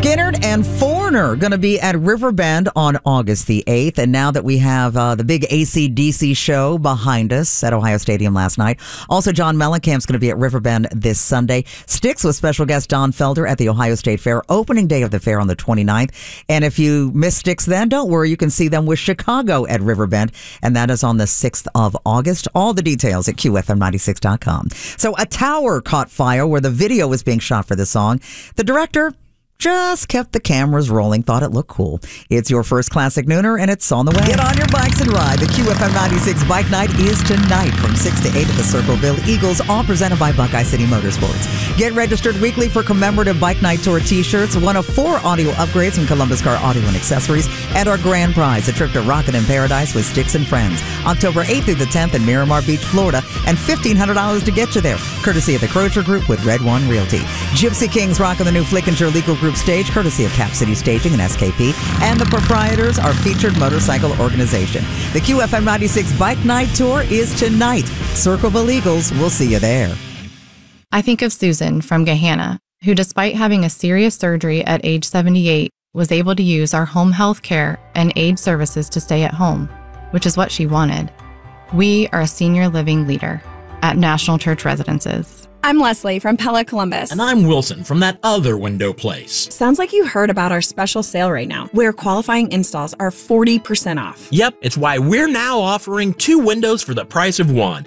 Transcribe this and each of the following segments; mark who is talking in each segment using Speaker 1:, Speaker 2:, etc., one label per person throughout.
Speaker 1: Skynyrd and Foreigner going to be at Riverbend on August the 8th. And now that we have the big AC/DC show behind us at Ohio Stadium last night, also John Mellencamp's going to be at Riverbend this Sunday. Styx with special guest Don Felder at the Ohio State Fair, opening day of the fair on the 29th. And if you miss Styx then, don't worry, you can see them with Chicago at Riverbend. And that is on the 6th of August. All the details at QFM96.com. So a tower caught fire where the video was being shot for the song. The director just kept the cameras rolling, thought it looked cool. It's your first Classic Nooner, and it's on the way. Get on your bikes and ride. The QFM 96 Bike Night is tonight from 6 to 8 at the Circleville Eagles, all presented by Buckeye City Motorsports. Get registered weekly for commemorative Bike Night Tour t-shirts, one of 4 audio upgrades from Columbus Car Audio and Accessories, and our grand prize, a trip to Rockin' in Paradise with Styx and Friends, October 8th through the 10th in Miramar Beach, Florida, and $1,500 to get you there, courtesy of the Crocher Group with Red One Realty. Gypsy Kings rocking the new Flickinger Legal Group stage, courtesy of Cap City Staging and SKP, and the proprietors are featured motorcycle organization. The QFM 96 Bike Night Tour is tonight. Circleville Eagles, we'll see you there.
Speaker 2: I think of Susan from Gahanna, who despite having a serious surgery at age 78, was able to use our home health care and aid services to stay at home, which is what she wanted. We are a senior living leader at National Church Residences.
Speaker 3: I'm Leslie from Pella Columbus.
Speaker 4: And I'm Wilson from that other window place.
Speaker 3: Sounds like you heard about our special sale right now, where qualifying installs are 40% off.
Speaker 4: Yep, it's why we're now offering 2 windows for the price of 1.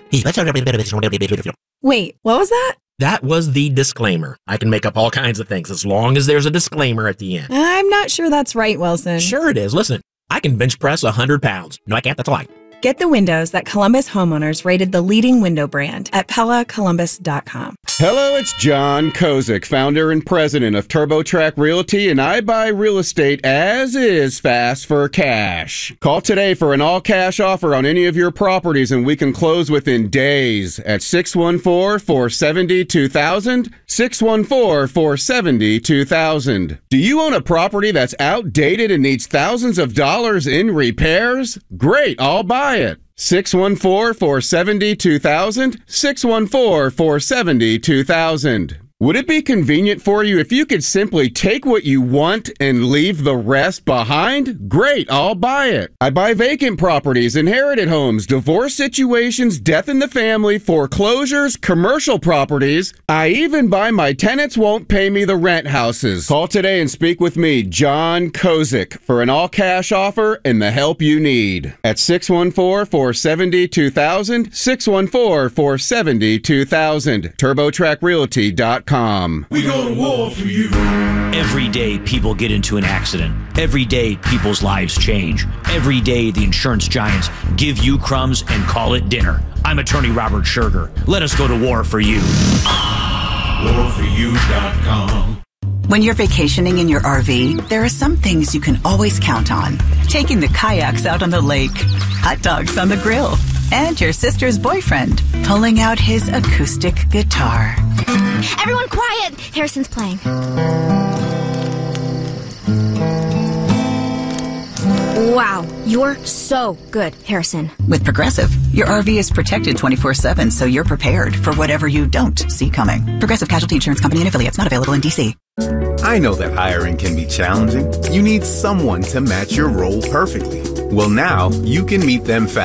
Speaker 3: Wait, what was that?
Speaker 4: That was the disclaimer. I can make up all kinds of things as long as there's a disclaimer at the end.
Speaker 3: I'm not sure that's right, Wilson.
Speaker 4: Sure it is. Listen, I can bench press 100 pounds. No, I can't. That's a lie.
Speaker 3: Get the windows that Columbus homeowners rated the leading window brand at PellaColumbus.com.
Speaker 5: Hello, it's John Kozik, founder and president of TurboTrack Realty, and I buy real estate as is fast for cash. Call today for an all-cash offer on any of your properties, and we can close within days at 614-470-2000, 614-470-2000. Do you own a property that's outdated and needs thousands of dollars in repairs? Great, I'll buy it. 614-470-2000, 614-470-2000. Would it be convenient for you if you could simply take what you want and leave the rest behind? Great, I'll buy it. I buy vacant properties, inherited homes, divorce situations, death in the family, foreclosures, commercial properties. I even buy my tenants won't pay me the rent houses. Call today and speak with me, John Kozik, for an all-cash offer and the help you need. At 614-470-2000, 614-470-2000, TurboTrackRealty.com.
Speaker 6: We go to war for you.
Speaker 7: Every day people get into an accident. Every day people's lives change. Every day the insurance giants give you crumbs and call it dinner. I'm attorney Robert Scherger. Let us go to war for you.
Speaker 6: Warforyou.com.
Speaker 8: When you're vacationing in your RV, there are some things you can always count on. Taking the kayaks out on the lake, hot dogs on the grill, and your sister's boyfriend pulling out his acoustic guitar.
Speaker 9: Everyone quiet! Harrison's playing. Wow, you're so good, Harrison.
Speaker 8: With Progressive, your RV is protected 24/7, so you're prepared for whatever you don't see coming. Progressive Casualty Insurance Company and affiliates, not available in D.C.
Speaker 10: I know that hiring can be challenging. You need someone to match your role perfectly. Well, now you can meet them fast.